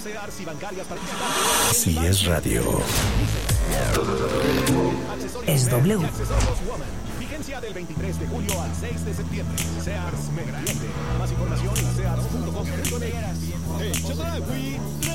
Sears y bancarias participantes. Si es radio. Es W. Accesorios Woman. Vigencia del 23 de julio al 6 de septiembre. Sears Megaambiente. Más información en sears.com.mx.